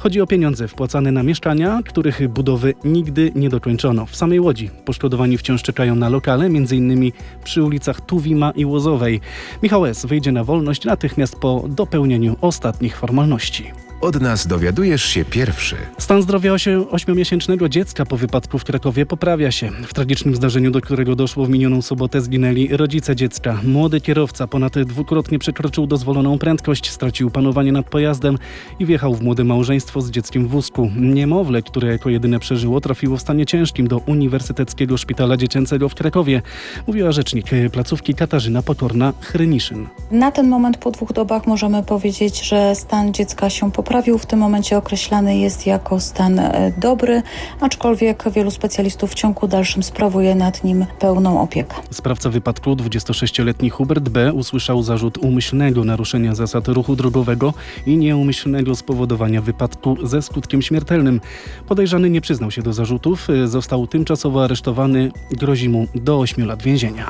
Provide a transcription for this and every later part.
Chodzi o pieniądze wpłacane na mieszkania, których budowy nigdy nie dokończono. W samej Łodzi poszkodowani wciąż czekają na lokale, m.in. przy ulicach Tuwima i Łozowej. Michał S. wyjdzie na wolność natychmiast po dopełnieniu ostatnich formalności. Od nas dowiadujesz się pierwszy. Stan zdrowia 8-miesięcznego dziecka po wypadku w Krakowie poprawia się. W tragicznym zdarzeniu, do którego doszło w minioną sobotę, zginęli rodzice dziecka. Młody kierowca ponad dwukrotnie przekroczył dozwoloną prędkość, stracił panowanie nad pojazdem i wjechał w młode małżeństwo z dzieckiem w wózku. Niemowlę, które jako jedyne przeżyło, trafiło w stanie ciężkim do Uniwersyteckiego Szpitala Dziecięcego w Krakowie, mówiła rzecznik placówki Katarzyna Pokorna-Hryniszyn. Na ten moment po 2 dobach możemy powiedzieć, że stan dziecka się poprawił. W tym momencie określany jest jako stan dobry, aczkolwiek wielu specjalistów w ciągu dalszym sprawuje nad nim pełną opiekę. Sprawca wypadku, 26-letni Hubert B., usłyszał zarzut umyślnego naruszenia zasad ruchu drogowego i nieumyślnego spowodowania wypadku ze skutkiem śmiertelnym. Podejrzany nie przyznał się do zarzutów, został tymczasowo aresztowany, grozi mu do 8 lat więzienia.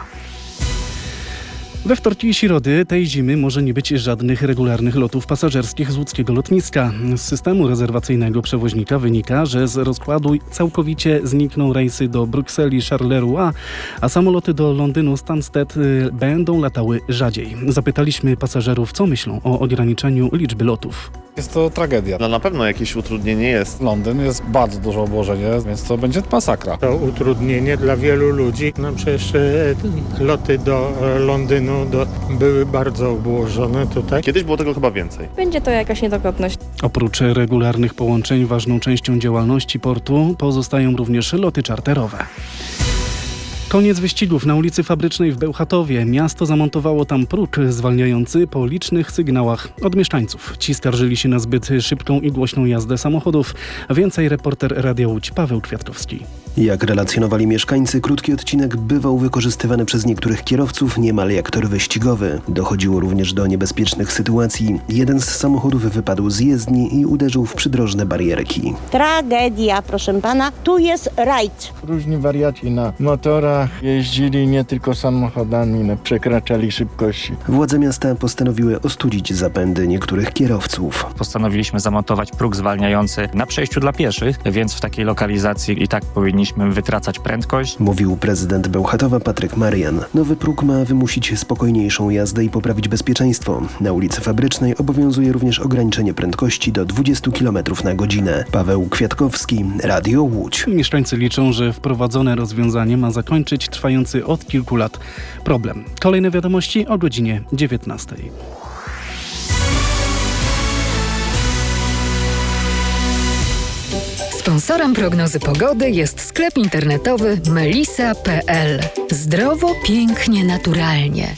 We wtorki i środy tej zimy może nie być żadnych regularnych lotów pasażerskich z łódzkiego lotniska. Z systemu rezerwacyjnego przewoźnika wynika, że z rozkładu całkowicie znikną rejsy do Brukseli Charleroi, a samoloty do Londynu Stansted będą latały rzadziej. Zapytaliśmy pasażerów, co myślą o ograniczeniu liczby lotów. Jest to tragedia. No na pewno jakieś utrudnienie jest. Londyn jest bardzo duże obłożenie, więc to będzie masakra. To utrudnienie dla wielu ludzi. No przecież loty do Londynu były bardzo obłożone tutaj. Kiedyś było tego chyba więcej. Będzie to jakaś niedogodność. Oprócz regularnych połączeń ważną częścią działalności portu pozostają również loty czarterowe. Koniec wyścigów na ulicy Fabrycznej w Bełchatowie. Miasto zamontowało tam próg zwalniający po licznych sygnałach od mieszkańców. Ci skarżyli się na zbyt szybką i głośną jazdę samochodów. Więcej reporter Radia Łódź Paweł Kwiatkowski. Jak relacjonowali mieszkańcy, krótki odcinek bywał wykorzystywany przez niektórych kierowców niemal jak tor wyścigowy. Dochodziło również do niebezpiecznych sytuacji. Jeden z samochodów wypadł z jezdni i uderzył w przydrożne barierki. Tragedia, proszę pana. Tu jest rajd. Różni wariaci na motorach jeździli nie tylko samochodami, przekraczali szybkości. Władze miasta postanowiły ostudzić zapędy niektórych kierowców. Postanowiliśmy zamontować próg zwalniający na przejściu dla pieszych, więc w takiej lokalizacji i tak powinniśmy wytracać prędkość. Mówił prezydent Bełchatowa Patryk Marian. Nowy próg ma wymusić spokojniejszą jazdę i poprawić bezpieczeństwo. Na ulicy Fabrycznej obowiązuje również ograniczenie prędkości do 20 km na godzinę. Paweł Kwiatkowski, Radio Łódź. Mieszkańcy liczą, że wprowadzone rozwiązanie ma zakończyć trwający od kilku lat problem. Kolejne wiadomości o godzinie 19. Sponsorem prognozy pogody jest sklep internetowy melisa.pl. Zdrowo, pięknie, naturalnie.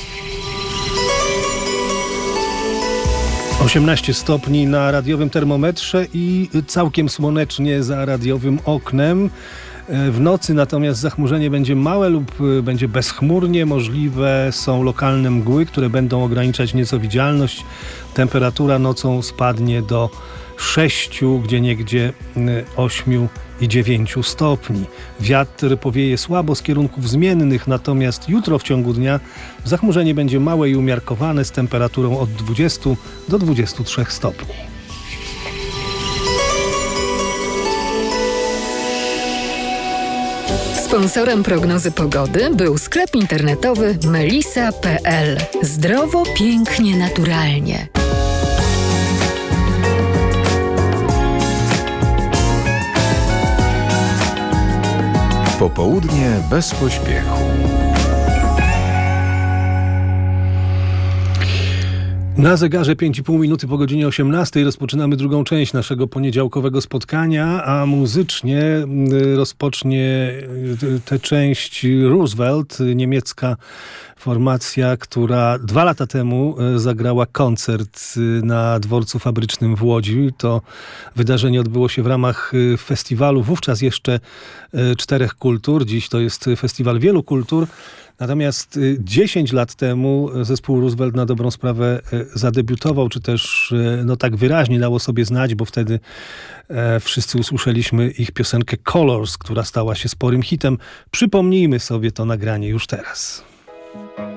18 stopni na radiowym termometrze i całkiem słonecznie za radiowym oknem. W nocy natomiast zachmurzenie będzie małe lub będzie bezchmurnie. Możliwe są lokalne mgły, które będą ograniczać nieco widzialność. Temperatura nocą spadnie do 6, gdzieniegdzie 8 i 9 stopni. Wiatr powieje słabo z kierunków zmiennych, natomiast jutro w ciągu dnia zachmurzenie będzie małe i umiarkowane z temperaturą od 20 do 23 stopni. Sponsorem prognozy pogody był sklep internetowy melisa.pl. Zdrowo, pięknie, naturalnie. Popołudnie bez pośpiechu. Na zegarze 5,5 minuty po godzinie 18 rozpoczynamy drugą część naszego poniedziałkowego spotkania, a muzycznie rozpocznie tę część Roosevelt, niemiecka formacja, która 2 lata temu zagrała koncert na dworcu fabrycznym w Łodzi. To wydarzenie odbyło się w ramach festiwalu wówczas jeszcze 4 kultur. Dziś to jest festiwal wielu kultur. Natomiast 10 lat temu zespół Roosevelt na dobrą sprawę zadebiutował, czy też tak wyraźnie dało sobie znać, bo wtedy wszyscy usłyszeliśmy ich piosenkę Colors, która stała się sporym hitem. Przypomnijmy sobie to nagranie już teraz.